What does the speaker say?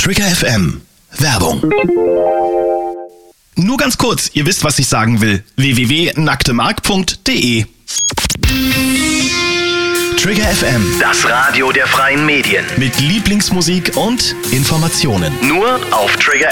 Trigger FM. Werbung. Nur ganz kurz, ihr wisst, was ich sagen will. www.nacktemark.de. Trigger FM. Das Radio der freien Medien. Mit Lieblingsmusik und Informationen. Nur auf Trigger